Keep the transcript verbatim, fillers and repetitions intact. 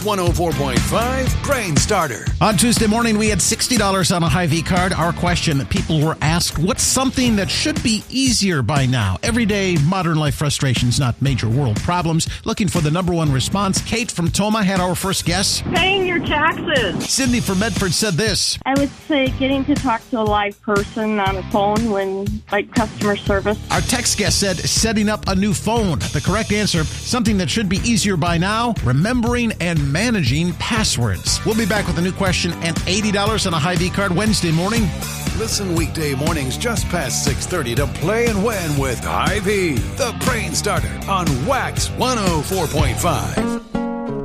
one oh four point five Brain Starter. On Tuesday morning, we had sixty dollars on a Hy-Vee card. Our question, people were asked, what's something that should be easier by now? Everyday modern life frustrations, not major world problems. Looking for the number one response. Kate from Toma had our first guess. Paying your taxes. Sydney from Medford said this. I would say getting to talk to a live person on a phone when, like, customer service. Our text guest said setting up a new phone. The correct answer, something that should be easier by now, remembering and managing passwords. We'll be back with a new question and eighty dollars on a Hy-Vee card Wednesday morning. Listen weekday mornings just past six thirty to Play and Win with Hy-Vee, the Brain Starter on Wax one oh four point five.